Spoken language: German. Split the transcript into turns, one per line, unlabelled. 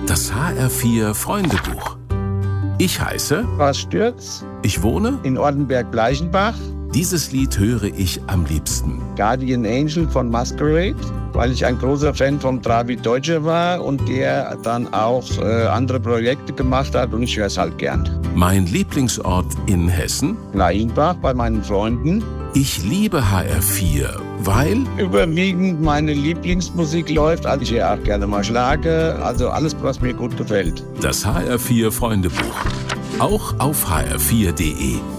Das HR4 Freundebuch. Ich heiße
Horst Stürz.
Ich wohne
in Ortenberg-Bleichenbach.
Dieses Lied höre ich am liebsten.
Guardian Angel von Masquerade, weil ich ein großer Fan von David Deutscher war und der dann auch andere Projekte gemacht hat und ich höre es halt gern.
Mein Lieblingsort in Hessen?
Bleichenbach bei meinen Freunden.
Ich liebe HR4, weil
überwiegend meine Lieblingsmusik läuft. Also ich höre auch gerne mal Schlager, also alles, was mir gut gefällt.
Das HR4 Freundebuch. Auch auf hr4.de.